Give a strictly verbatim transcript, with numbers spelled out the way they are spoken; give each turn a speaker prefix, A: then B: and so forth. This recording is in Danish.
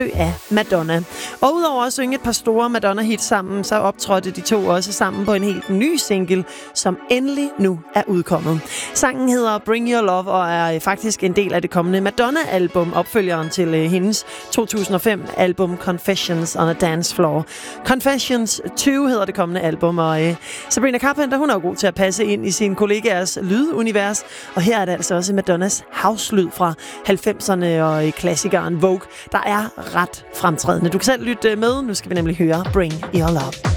A: af Madonna. Og udover at synge et par store Madonna-hits sammen, så optrådte de to også sammen på en helt ny single, som endelig nu er udkommet. Sangen hedder Bring Your Love og er faktisk en del af det kommende Madonna-album, opfølgeren til hendes to tusind og fem album Confessions on a Dance Floor. Confessions tyve hedder det kommende album, og øh, Sabrina Carpenter, hun er jo god til at passe ind i sine kollegaers lydunivers, og her er det altså også Madonnas house-lyd fra halvfemserne og øh, klassikeren Vogue, der er ret fremtrædende. Du kan selv lytte med. Nu skal vi nemlig høre Bring Your Love.